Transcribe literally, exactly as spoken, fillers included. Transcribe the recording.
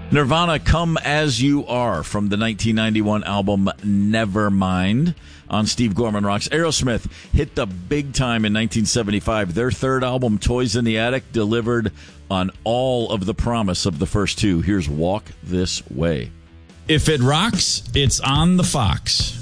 Nirvana, Come As You Are, from the nineteen ninety-one album Nevermind on Steve Gorman Rocks. Aerosmith hit the big time in nineteen seventy-five. Their third album, Toys in the Attic, delivered on all of the promise of the first two. Here's Walk This Way. If it rocks, it's on the Fox.